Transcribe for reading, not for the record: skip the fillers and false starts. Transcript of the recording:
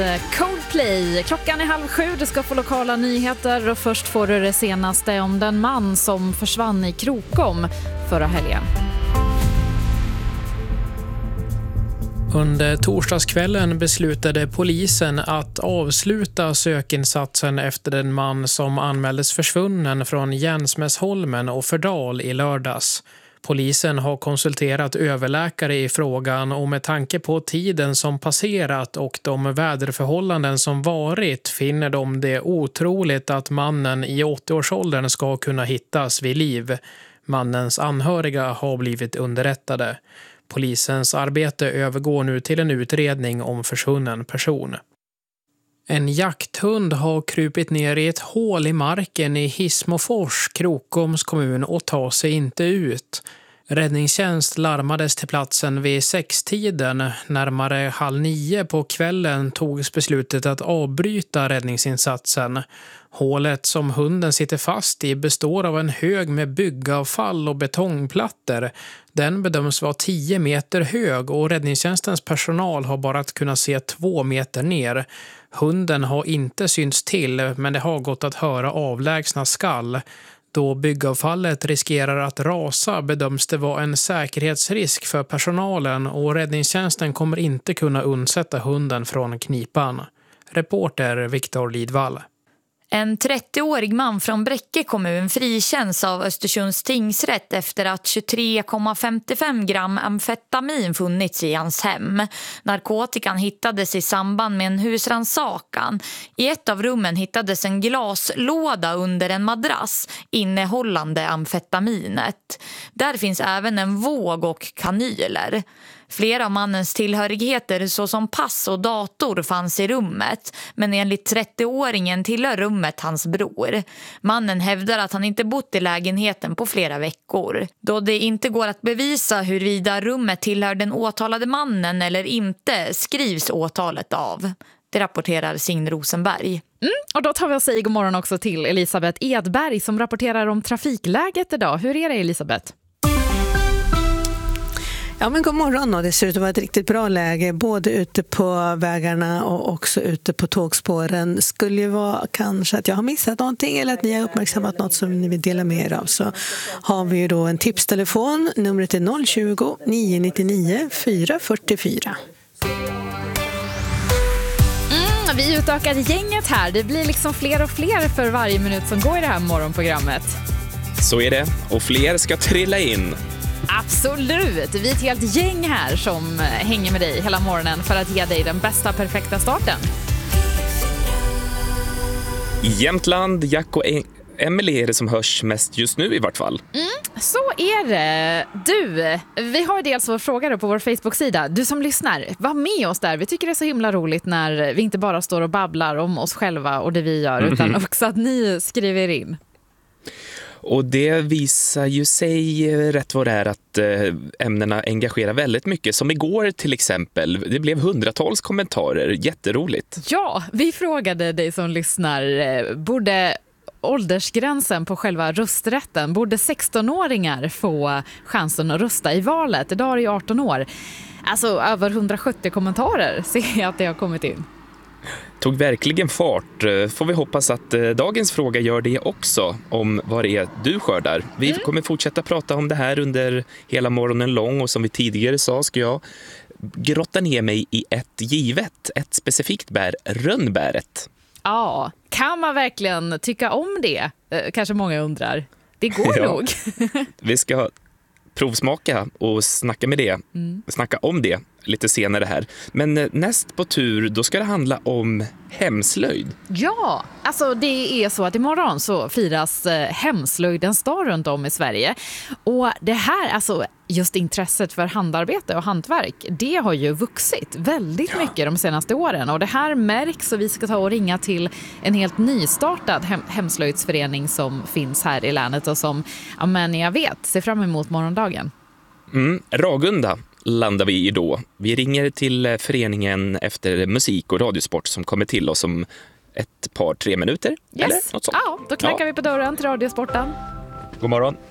Coldplay. Klockan är 6:30. Du ska få lokala nyheter och först får du det senaste om den man som försvann i Krokom förra helgen. Under torsdagskvällen beslutade polisen att avsluta sökinsatsen efter den man som anmäldes försvunnen från Jänsmäsholmen och Fördal i lördags. Polisen har konsulterat överläkare i frågan och med tanke på tiden som passerat och de väderförhållanden som varit finner de det otroligt att mannen i 80-årsåldern ska kunna hittas vid liv. Mannens anhöriga har blivit underrättade. Polisens arbete övergår nu till en utredning om försvunnen person. En jakthund har krupit ner i ett hål i marken i Hissmofors, Krokoms kommun och tar sig inte ut. Räddningstjänst larmades till platsen vid 6-tiden. Närmare 8:30 på kvällen togs beslutet att avbryta räddningsinsatsen. Hålet som hunden sitter fast i består av en hög med byggavfall och betongplattor. Den bedöms vara 10 meter hög och räddningstjänstens personal har bara kunnat se 2 meter ner. Hunden har inte synts till, men det har gått att höra avlägsna skall. Då byggavfallet riskerar att rasa bedöms det vara en säkerhetsrisk för personalen och räddningstjänsten kommer inte kunna undsätta hunden från knipan. Reporter Viktor Lidvall. En 30-årig man från Bräcke kommun frikänns av Östersunds tingsrätt efter att 23,55 gram amfetamin funnits i hans hem. Narkotikan hittades i samband med en husrannsakan. I ett av rummen hittades en glaslåda under en madrass innehållande amfetaminet. Där finns även en våg och kanyler. Flera av mannens tillhörigheter såsom pass och dator fanns i rummet, men enligt 30-åringen tillhör rummet hans bror. Mannen hävdar att han inte bott i lägenheten på flera veckor. Då det inte går att bevisa huruvida rummet tillhör den åtalade mannen eller inte skrivs åtalet av. Det rapporterar Signe Rosenberg. Och då tar vi och säger god morgon också till Elisabeth Edberg som rapporterar om trafikläget idag. Hur är det, Elisabeth? Ja, men god morgon, och det ser ut att vara ett riktigt bra läge både ute på vägarna och också ute på tågspåren. Skulle ju vara kanske att jag har missat någonting eller att ni har uppmärksammat något som ni vill dela med er av, så har vi ju då en tipstelefon. Numret är 020-999 444. Vi utökar gänget här. Det blir liksom fler och fler för varje minut som går i det här morgonprogrammet. Så är det, och fler ska trilla in. Absolut, vi är ett helt gäng här som hänger med dig hela morgonen för att ge dig den bästa, perfekta starten. I Jämtland, Jack och Emily är det som hörs mest just nu i vart fall. Så är det. Du, vi har dels vår fråga på vår Facebook-sida. Du som lyssnar, var med oss där. Vi tycker det är så himla roligt när vi inte bara står och babblar om oss själva och det vi gör, utan också att ni skriver in. Och det visar ju sig rätt vad det är att ämnena engagerar väldigt mycket. Som igår till exempel. Det blev hundratals kommentarer. Jätteroligt. Ja, vi frågade dig som lyssnar. Borde åldersgränsen på själva rösträtten, borde 16-åringar få chansen att rösta i valet? Idag är det 18 år. Alltså över 170 kommentarer ser jag att det har kommit in. Tog verkligen fart. Får vi hoppas att dagens fråga gör det också, om vad det är du skördar. Vi kommer fortsätta prata om det här under hela morgonen lång, och som vi tidigare sa ska jag grotta ner mig i ett specifikt bär, rönnbäret. Ja, kan man verkligen tycka om det? Kanske många undrar. Det går nog. Vi ska provsmaka och snacka om det lite senare här. Men näst på tur, då ska det handla om hemslöjd. Ja, alltså det är så att imorgon så firas hemslöjdens dag runt om i Sverige. Och det här, alltså just intresset för handarbete och hantverk, det har ju vuxit väldigt mycket de senaste åren. Och det här märks, och vi ska ta och ringa till en helt nystartad hemslöjdsförening som finns här i länet och som, ja men jag vet, ser fram emot morgondagen. Ragunda landar vi i då. Vi ringer till föreningen efter musik och radiosport som kommer till oss om ett par 3 minuter. Yes. Eller något sånt. Ja, då knackar vi på dörren till radiosporten. God morgon.